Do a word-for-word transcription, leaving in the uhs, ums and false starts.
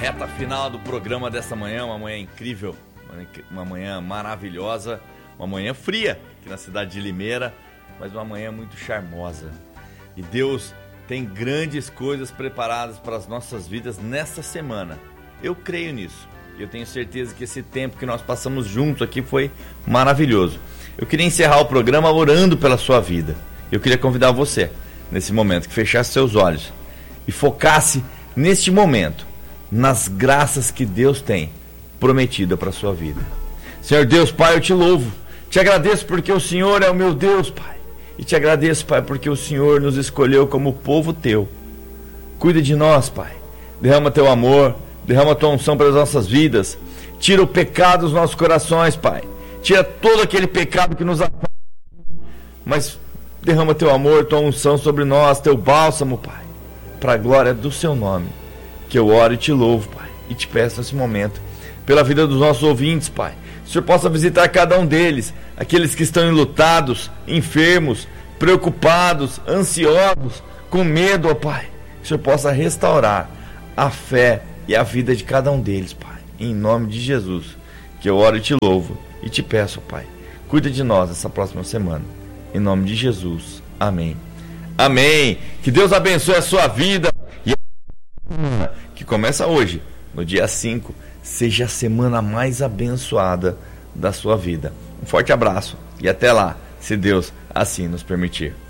reta final do programa dessa manhã, uma manhã incrível, uma manhã maravilhosa, uma manhã fria aqui na cidade de Limeira, mas uma manhã muito charmosa. E Deus tem grandes coisas preparadas para as nossas vidas nessa semana. Eu creio nisso. Eu tenho certeza que esse tempo que nós passamos juntos aqui foi maravilhoso. Eu queria encerrar o programa orando pela sua vida. Eu queria convidar você, nesse momento, que fechasse seus olhos e focasse neste momento nas graças que Deus tem prometida para a sua vida. Senhor Deus, Pai, eu te louvo, te agradeço porque o Senhor é o meu Deus, Pai, e te agradeço, Pai, porque o Senhor nos escolheu como povo teu. Cuida de nós, Pai, derrama teu amor, derrama tua unção pelas nossas vidas, tira o pecado dos nossos corações, Pai, tira todo aquele pecado que nos afasta, mas derrama teu amor, tua unção sobre nós, teu bálsamo, Pai, para a glória do seu nome, que eu oro e te louvo, Pai, e te peço nesse momento, pela vida dos nossos ouvintes, Pai, que o Senhor possa visitar cada um deles, aqueles que estão enlutados, enfermos, preocupados, ansiosos, com medo, ó Pai, que o Senhor possa restaurar a fé e a vida de cada um deles, Pai, em nome de Jesus, que eu oro e te louvo, e te peço, Pai, cuida de nós essa próxima semana, em nome de Jesus, amém. Amém. Que Deus abençoe a sua vida e a... que começa hoje, no dia cinco, seja a semana mais abençoada da sua vida. Um forte abraço e até lá, se Deus assim nos permitir.